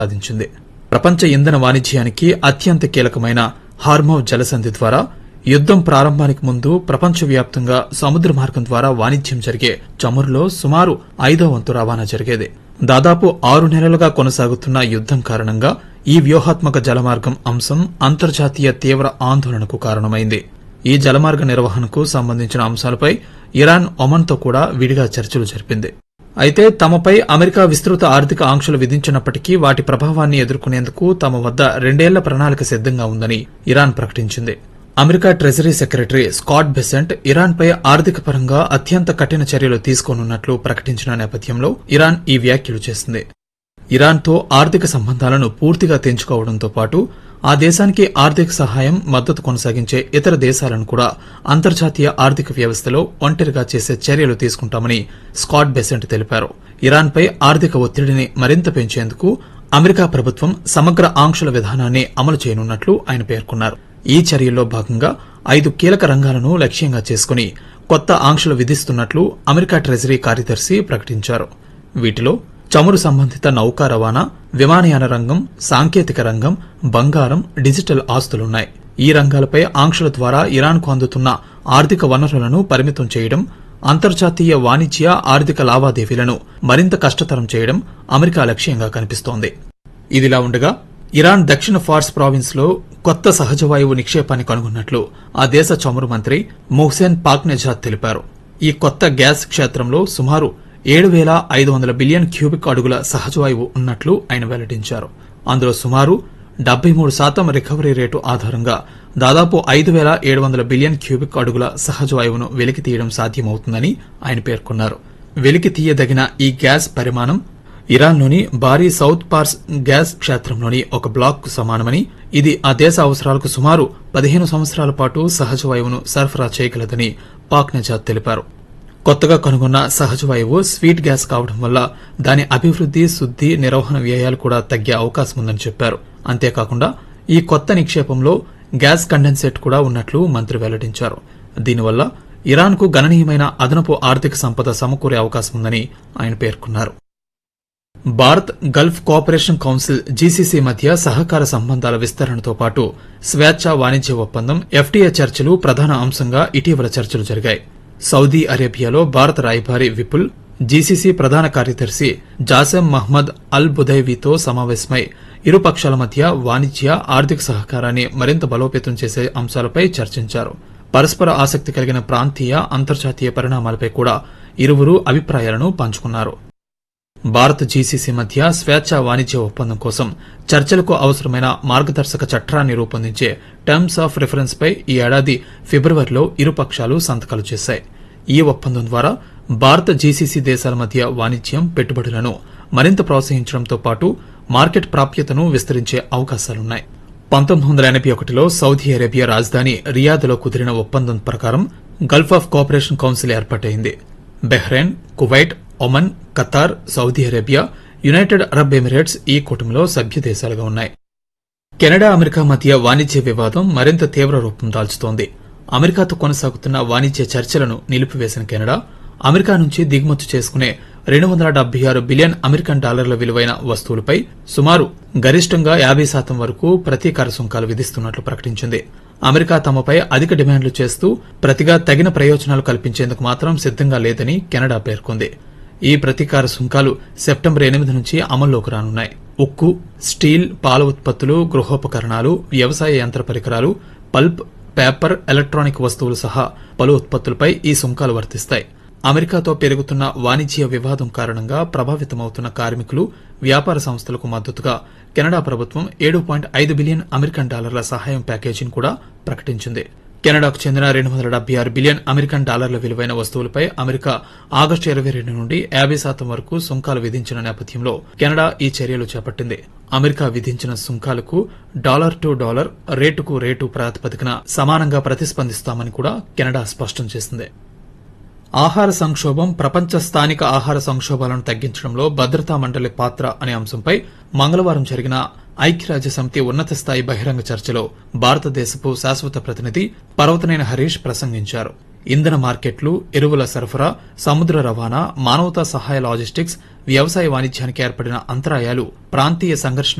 సాధించింది. ప్రపంచ ఇంధన వాణిజ్యానికి అత్యంత కీలకమైన హార్మోజ్ జలసంధి ద్వారా యుద్దం ప్రారంభానికి ముందు ప్రపంచవ్యాప్తంగా సముద్ర మార్గం ద్వారా వాణిజ్యం జరిగే చమురులో సుమారు 5వ వంతు రవాణా జరిగేది. దాదాపు 6 నెలలుగా కొనసాగుతున్న యుద్దం కారణంగా ఈ వ్యూహాత్మక జలమార్గం అంశం అంతర్జాతీయ తీవ్ర ఆందోళనకు కారణమైంది. ఈ జలమార్గ నిర్వహణకు సంబంధించిన అంశాలపై ఇరాన్ ఒమన్తో కూడా విడిగా చర్చలు జరిపింది. అయితే తమపై అమెరికా విస్తృత ఆర్థిక ఆంక్షలు విధించినప్పటికీ వాటి ప్రభావాన్ని ఎదుర్కొనేందుకు తమ వద్ద 2 ఏళ్ల ప్రణాళిక సిద్దంగా ఉందని ఇరాన్ ప్రకటించింది. America treasury secretary Scott Besant ఇరాన్పై ఆర్థిక పరంగా అత్యంత కఠిన చర్యలు తీసుకోనున్నట్లు ప్రకటించిన నేపథ్యంలో ఇరాన్ ఈ వ్యాఖ్యలు చేసింది. ఇరాన్తో ఆర్థిక సంబంధాలను పూర్తిగా తెంచుకోవడంతో పాటు ఆ దేశానికి ఆర్థిక సహాయం, మద్దతు కొనసాగించే ఇతర దేశాలను కూడా అంతర్జాతీయ ఆర్థిక వ్యవస్థలో ఒంటరిగా చేసే చర్యలు తీసుకుంటామని స్కాట్ బెసెంట్ తెలిపారు. ఇరాన్పై ఆర్థిక ఒత్తిడిని మరింత పెంచేందుకు అమెరికా ప్రభుత్వం సమగ్ర ఆంక్షల విధానాన్ని అమలు చేయనున్నట్లు ఆయన పేర్కొన్నారు. ఈ చర్యల్లో భాగంగా 5 కీలక రంగాలను లక్ష్యంగా చేసుకుని కొత్త ఆంక్షలు విధిస్తున్నట్లు అమెరికా ట్రెజరీ కార్యదర్శి ప్రకటించారు. వీటిలో చమురు సంబంధిత నౌకా రవాణా, విమానయాన రంగం, సాంకేతిక రంగం, బంగారం, డిజిటల్ ఆస్తులున్నాయి. ఈ రంగాలపై ఆంక్షల ద్వారా ఇరాన్కు అందుతున్న ఆర్థిక వనరులను పరిమితం చేయడం, అంతర్జాతీయ వాణిజ్య ఆర్థిక లావాదేవీలను మరింత కష్టతరం చేయడం అమెరికా లక్ష్యంగా కనిపిస్తోంది. ఇదిలా ఉండగా ఇరాన్ దక్షిణ ఫార్స్ ప్రావిన్స్ లో కొత్త సహజవాయువు నిక్షేపాన్ని కనుగొన్నట్లు ఆ దేశ చమురు మంత్రి మొహ్సెన్ పాక్నెజాద్ తెలిపారు. ఈ కొత్త గ్యాస్ క్షేత్రంలో సుమారు 7,500 బిలియన్ క్యూబిక్ అడుగుల సహజవాయువు ఉన్నట్లు ఆయన వెల్లడించారు. అందులో సుమారు 73% రికవరీ రేటు ఆధారంగా దాదాపు 5,700 బిలియన్ క్యూబిక్ అడుగుల సహజవాయువును వెలికితీయడం సాధ్యమవుతుందని ఆయన పేర్కొన్నారు. వెలికితీయదగిన ఈ గ్యాస్ పరిమాణం ఇరాన్లోని భారీ సౌత్ పార్స్ గ్యాస్ క్షేత్రంలోని ఒక బ్లాక్ కు సమానమని, ఇది ఆ దేశ అవసరాలకు సుమారు 15 సంవత్సరాల పాటు సహజవాయువును సరఫరా చేయగలదని పాక్నెజాద్ తెలిపారు. కొత్తగా కనుగొన్న సహజవాయువు స్వీట్ గ్యాస్ కావడం వల్ల దాని అభివృద్ది, శుద్ది, నిర్వహణ వ్యయాలు కూడా తగ్గే అవకాశం ఉందని చెప్పారు. అంతేకాకుండా ఈ కొత్త నిక్షేపంలో గ్యాస్ కండెన్సేట్ కూడా ఉన్నట్లు మంత్రి వెల్లడించారు. దీనివల్ల ఇరాన్కు గణనీయమైన అదనపు ఆర్థిక సంపద సమకూరే అవకాశం ఉందని ఆయన పేర్కొన్నారు. Bharat Gulf cooperation council GCC మధ్య సహకార సంబంధాల విస్తరణతో పాటు స్వేచ్ఛా వాణిజ్య ఒప్పందం ఎఫ్టీఏ చర్చలు ప్రధాన అంశంగా ఇటీవల చర్చలు జరిగాయి. సౌదీ అరేబియాలో భారత రాయబారి విపుల్, జీసీసీ ప్రధాన కార్యదర్శి జాసెమ్ మహ్మద్ అల్ బుదైవీతో సమావేశమై ఇరు పక్షాల మధ్య వాణిజ్య, ఆర్థిక సహకారాన్ని మరింత బలోపేతం చేసే అంశాలపై చర్చించారు. పరస్పర ఆసక్తి కలిగిన ప్రాంతీయ, అంతర్జాతీయ పరిణామాలపై కూడా ఇరువురు అభిప్రాయాలను పంచుకున్నారు. భారత్ జీసీసీ మధ్య స్వేచ్ఛా వాణిజ్య ఒప్పందం కోసం చర్చలకు అవసరమైన మార్గదర్శక చట్టాన్ని రూపొందించే టర్మ్స్ ఆఫ్ రిఫరెన్స్ పై ఈ ఏడాది ఫిబ్రవరిలో ఇరు పక్షాలు సంతకాలు చేశాయి. ఈ ఒప్పందం ద్వారా భారత జీసీసీ దేశాల మధ్య వాణిజ్యం, పెట్టుబడులను మరింత ప్రోత్సహించడంతో పాటు మార్కెట్ ప్రాప్యతను విస్తరించే అవకాశాలున్నాయి. 1981లో సౌదీ అరేబియా రాజధాని రియాద్లో కుదిరిన ఒప్పందం ప్రకారం గల్ఫ్ ఆఫ్ కోఆపరేషన్ కౌన్సిల్ ఏర్పాటైంది. Bahrain, Kuwait, Oman, Qatar, Saudi Arabia, United Arab Emirates ఈ కూటమిలో సభ్య దేశాలుగా ఉన్నాయి. కెనడా, అమెరికా మధ్య వాణిజ్య వివాదం మరింత తీవ్ర రూపం దాల్చుతోంది. అమెరికాతో కొనసాగుతున్న వాణిజ్య చర్చలను నిలిపివేసిన కెనడా అమెరికా నుంచి దిగుమతి చేసుకునే 276 బిలియన్ అమెరికన్ డాలర్ల విలువైన వస్తువులపై సుమారు గరిష్టంగా 50% వరకు ప్రతీకార సుంకాలు విధిస్తున్నట్లు ప్రకటించింది. అమెరికా తమపై అధిక డిమాండ్లు చేస్తూ ప్రతిగా తగిన ప్రయోజనాలు కల్పించేందుకు మాత్రం సిద్దంగా లేదని కెనడా పేర్కొంది. ఈ ప్రతీకార సుంకాలు సెప్టెంబర్ 8 నుంచి అమల్లోకి రానున్నాయి. ఉక్కు, స్టీల్, పాల ఉత్పత్తులు, గృహోపకరణాలు, వ్యవసాయ యంత్ర పరికరాలు, పల్ప్, పేపర్, ఎలక్ట్రానిక్ వస్తువులు సహా పలు ఉత్పత్తులపై ఈ సుంకాలు వర్తిస్తాయి. అమెరికాతో పెరుగుతున్న వాణిజ్య వివాదం కారణంగా ప్రభావితమవుతున్న కార్మికులు, వ్యాపార సంస్థలకు మద్దతుగా కెనడా ప్రభుత్వం 7.5 బిలియన్ అమెరికన్ డాలర్ల సహాయం ప్యాకేజీని కూడా ప్రకటించింది. కెనడాకు చెందిన 276 బిలియన్ అమెరికన్ డాలర్ల విలువైన వస్తువులపై అమెరికా ఆగస్టు 22 నుండి 50% వరకు సుంకాలు విధించిన నేపథ్యంలో కెనడా ఈ చర్యలు చేపట్టింది. అమెరికా విధించిన సుంకాలకు డాలర్ టు డాలర్, రేటుకు రేటు ప్రాతిపదికన సమానంగా ప్రతిస్పందిస్తామని కూడా కెనడా స్పష్టం చేసింది. ఆహార సంక్షోభం, ప్రపంచ స్థానిక ఆహార సంక్షోభాలను తగ్గించడంలో భద్రతా మండలి పాత్ర అనే అంశంపై మంగళవారం జరిగిన ఐక్యరాజ్యసమితి ఉన్నత స్థాయి బహిరంగ చర్చలో భారతదేశపు శాశ్వత ప్రతినిధి పర్వతనేని హరీష్ ప్రసంగించారు. ఇంధన మార్కెట్లు, ఎరువుల సరఫరా, సముద్ర రవాణా, మానవతా సహాయ లాజిస్టిక్స్, వ్యవసాయ వాణిజ్యానికి ఏర్పడిన అంతరాయాలు ప్రాంతీయ సంఘర్షణ